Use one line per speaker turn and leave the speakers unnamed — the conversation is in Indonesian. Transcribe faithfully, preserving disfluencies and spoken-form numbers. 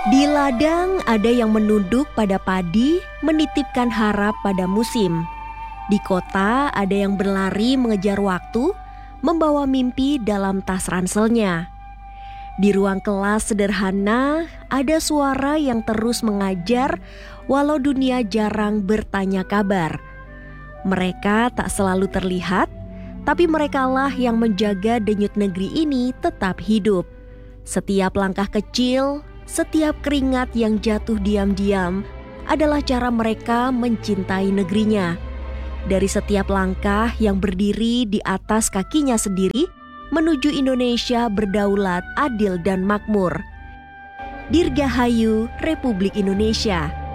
Di ladang ada yang menunduk pada padi, menitipkan harap pada musim. Di kota ada yang berlari mengejar waktu, membawa mimpi dalam tas ranselnya. Di ruang kelas sederhana ada suara yang terus mengajar walau dunia jarang bertanya kabar. Mereka tak selalu terlihat, tapi merekalah yang menjaga denyut negeri ini tetap hidup. Setiap langkah kecil, setiap keringat yang jatuh diam-diam adalah cara mereka mencintai negerinya. Dari setiap langkah yang berdiri di atas kakinya sendiri menuju Indonesia berdaulat, adil dan makmur. Dirgahayu Republik Indonesia.